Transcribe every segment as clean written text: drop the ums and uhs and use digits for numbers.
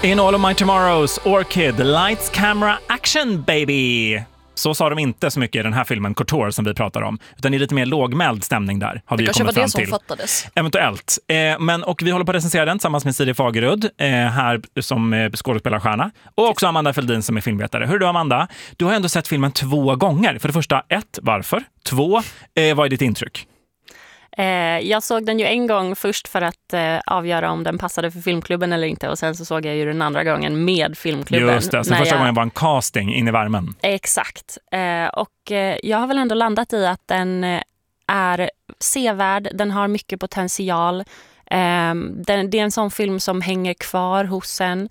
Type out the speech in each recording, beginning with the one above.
In All of My Tomorrows, Orchid, Lights, Camera, Action, baby! Så sa de inte så mycket i den här filmen Couture som vi pratar om, utan det är lite mer lågmäld stämning där. Har vi kanske kommit var fram det som till. fattades. Eventuellt. Och vi håller på att recensera den tillsammans med Siri Fagerud här som skådespelarstjärna. Och också Amanda Feldin som är filmvetare. Hur är du, Amanda? Du har ändå sett filmen 2 gånger. För det första, 1, varför? 2, vad är ditt intryck? Jag såg den ju en gång först för att avgöra om den passade för filmklubben eller inte. Och sen så såg jag ju den andra gången med filmklubben. Just det, så första gången var en casting in i värmen. Exakt. Och jag har väl ändå landat i att den är sevärd. Den har mycket potential. Det är en sån film som hänger kvar hos en.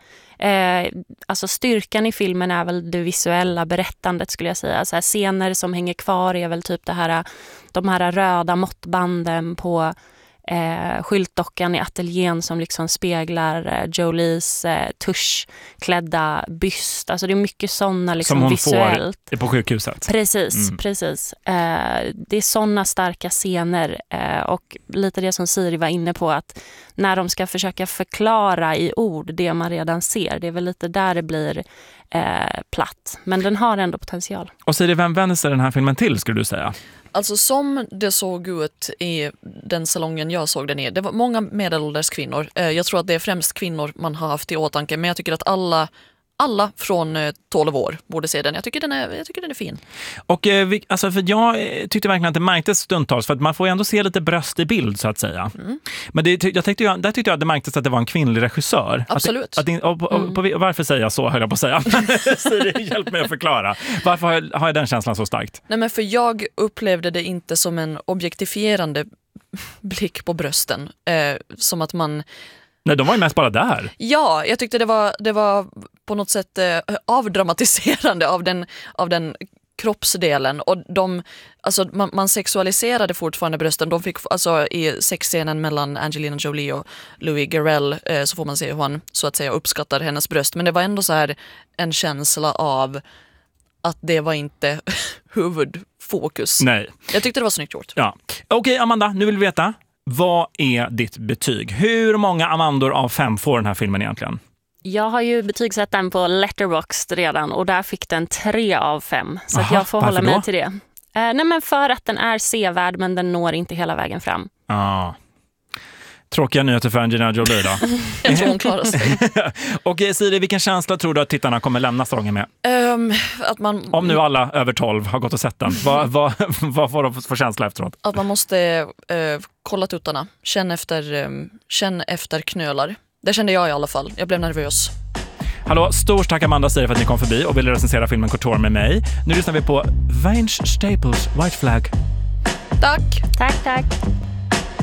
Alltså styrkan i filmen är väl det visuella berättandet, skulle jag säga. Så här, scener som hänger kvar är väl typ de här röda måttbanden på skyltdockan i ateljén som liksom speglar Jolies tuschklädda byst. Alltså det är mycket sådana liksom som hon visuellt. Får på sjukhuset. Precis. Det är sådana starka scener och lite det som Siri var inne på, att när de ska försöka förklara i ord det man redan ser, det är väl lite där det blir platt. Men den har ändå potential. Och Siri, vem vänder sig den här filmen till, skulle du säga? Alltså som det såg ut i den salongen jag såg den i, det var många medelålders kvinnor. Jag tror att det är främst kvinnor man har haft i åtanke, men jag tycker att alla från 12 år borde se den. Jag tycker den är fin. Och för jag tyckte verkligen att det märktes stundtals, för att man får ju ändå se lite bröst i bild så att säga. Men där tyckte jag att det märktes att det var en kvinnlig regissör. Absolut. Varför säger jag så, höll jag på att säga. Siri, hjälp mig att förklara. Varför har jag den känslan så starkt? Nej, men för jag upplevde det inte som en objektifierande blick på brösten. Som att man... Nej, de var ju mest bara där. Ja, jag tyckte det var på något sätt avdramatiserande av den kroppsdelen, och man sexualiserade fortfarande brösten. De fick alltså i sexscenen mellan Angelina Jolie och Louis Garrel så får man se hur han så att säga uppskattar hennes bröst, men det var ändå så här en känsla av att det var inte huvudfokus. Nej. Jag tyckte det var snyggt gjort. Ja. Okej, Amanda, nu vill vi veta. Vad är ditt betyg? Hur många Amandor av 5 får den här filmen egentligen? Jag har ju betygsatt den på Letterboxd redan och där fick den 3 av 5. Så att jag får hålla mig till det. Nej, men för att den är sevärd, men den når inte hela vägen fram. Tråkiga nyheter för Angelina Jolie då. Jag tror hon klarar sig. Och Siri, vilken känsla tror du att tittarna kommer lämna salongen med? Om nu alla över 12 har gått och sett den, vad får de för känsla efteråt? Att man måste kolla tuttarna. Känn efter knölar. Det kände jag i alla fall. Jag blev nervös. Hallå, stort tack Amanda och Siri för att ni kom förbi och ville recensera filmen Couture med mig. Nu lyssnar vi på Vince Staples White Flag. Tack. Tack.